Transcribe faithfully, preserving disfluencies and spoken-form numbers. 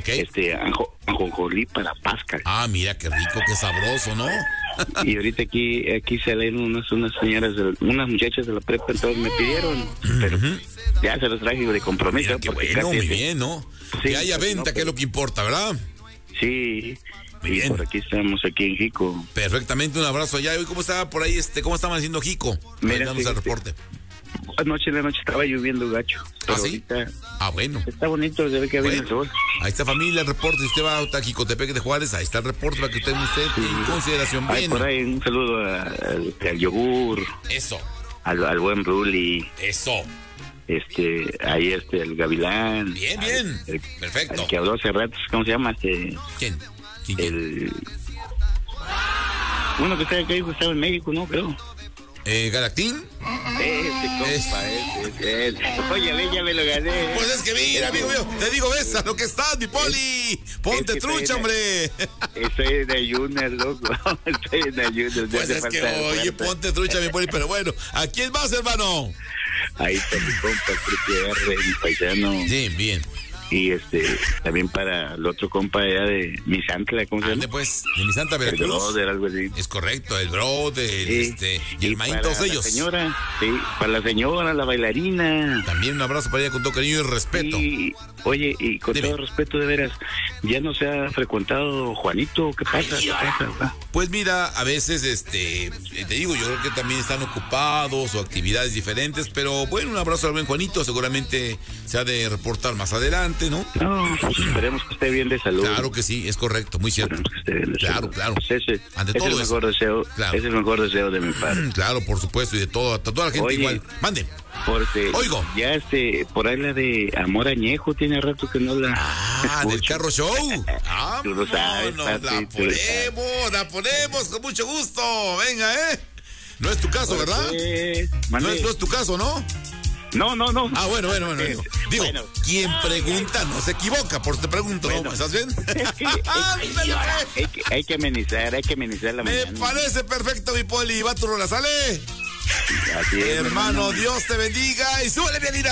Este, anjo, ajonjolí para pasca. Ah, mira, qué rico, qué sabroso, ¿no? Y ahorita aquí aquí salen unas unas señoras, de, unas muchachas de la prepa, entonces me pidieron, pero uh-huh. ya se los traje de compromiso. Mira, qué bueno, muy bien, ¿no? Sí, que haya venta, no, pero... que es lo que importa, ¿verdad? Sí. Muy y bien. Por aquí estamos, aquí en Jico. Perfectamente, un abrazo allá. ¿Y cómo estaba por ahí, este, cómo estaban haciendo Jico? Mira, dándonos el reporte. Anoche en la noche estaba lloviendo gacho. ¿Ah, sí? Ahorita ah, bueno. Está bonito, se ve que viene el sol. Ahí está, familia, el reporte. Si usted va a Jicotepec de Juárez, ahí está el reporte para que usted usted sí. en consideración. Ay, bien. Por ahí un saludo a, al, al yogur. Eso. Al, al buen Ruli. Eso. Este, ahí este, el Gavilán. Bien, bien. Al, el, perfecto. El que habló hace rato, ¿cómo se llama? Este, ¿Quién? ¿Quién? El... Bueno, que estaba, que estaba en México, ¿no? Creo. Eh, ¿Galactín? Ese compa, ese, ese, ese. Oye, ve, ya me lo gané. Pues es que mira, amigo mío, te digo, ves a lo que estás, mi Poli. Ponte es que trucha, hombre. Estoy en ayunas, loco. Estoy en ayunas. Pues es que, oye, ponte trucha, mi Poli, pero bueno, ¿a quién vas, hermano? Ahí está mi compa, el R, mi paisano. Sí, bien. Y este, también para el otro compa allá de Misantla, ¿cómo se llama? Pues, de Misantla, Veracruz. El brother, algo así. Es correcto, el brother, sí. este, y el maín, todos ellos. La señora, sí, para la señora, la bailarina. También un abrazo para ella con todo cariño y respeto. Y, oye, y con Dime. todo respeto, de veras, ¿ya no se ha frecuentado Juanito? ¿Qué pasa? Ay, ¿Qué pasa? Pues mira, a veces, este, te digo, yo creo que también están ocupados o actividades diferentes, pero bueno, un abrazo al buen Juanito, seguramente se ha de reportar más adelante. ¿No? No, pues esperemos que esté bien de salud. Claro que sí, es correcto, muy cierto. Que esté bien de claro, salud. claro. Pues ese, Ante es todo el mejor eso. deseo, claro. es el mejor deseo de mi padre. Claro, por supuesto, y de todo, a toda la gente. Oye, igual. Mande. Porque Oigo. Ya este, por ahí la de Amor Añejo tiene rato que no la. Ah, del Carro Show. Ah, tú lo sabes, no, papi, la ponemos, la ponemos con mucho gusto. Venga, eh. No es tu caso, Porque, ¿verdad? No es, no es tu caso, ¿no? No, no, no. Ah, bueno, bueno, bueno. bueno. Digo, bueno. quien pregunta no se equivoca, por te pregunto, bueno. ¿no? ¿Estás bien? hay, que, hay que amenizar, hay que amenizar la Me mañana. Me parece perfecto, mi Poli. Va tu rola, ¿sale? Así es, hermano, hermano, Dios te bendiga y súbele, bien.